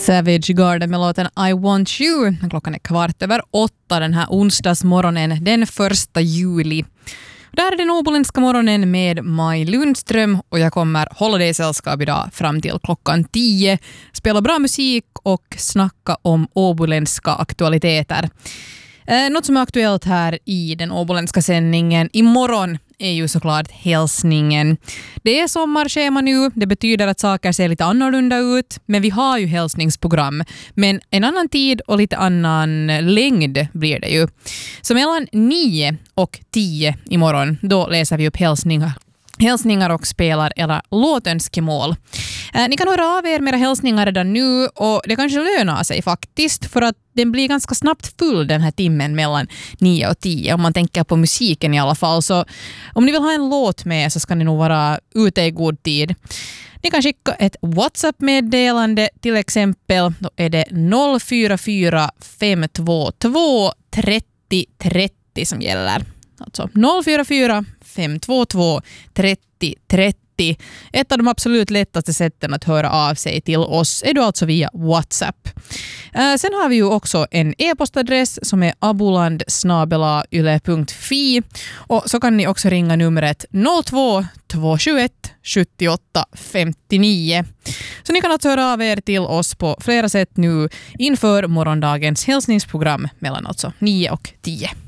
Savage Garden med låten I Want You. Klockan är 7:15 den här onsdagsmorgonen den 1 juli. Det här är den åboländska morgonen med Maj Lundström och jag kommer hålla dig i sällskap idag fram till klockan 10. Spela bra musik och snacka om åboländska aktualiteter. Något som är aktuellt här i den åboländska sändningen imorgon är ju såklart hälsningen. Det är sommarschema nu, det betyder att saker ser lite annorlunda ut, men vi har ju hälsningsprogram. Men en annan tid och lite annan längd blir det ju. Så mellan 9 och 10 imorgon, då läser vi upp hälsningar och spelar era låtönskemål. Ni kan höra av er med era hälsningar redan nu och det kanske lönar sig faktiskt för att den blir ganska snabbt full den här timmen mellan 9 och 10 om man tänker på musiken i alla fall. Så om ni vill ha en låt med så ska ni nog vara ute i god tid. Ni kan skicka ett WhatsApp-meddelande till exempel. Då är det 044 522 30 30 som gäller. Alltså 044 522 30 30. Ett av de absolut lättaste sätten att höra av sig till oss är då alltså via WhatsApp. Sen har vi ju också en e-postadress som är abuland@yle.fi och så kan ni också ringa numret 02 221 78 59. Så ni kan alltså höra av er till oss på flera sätt nu inför morgondagens hälsningsprogram mellan alltså 9 och 10.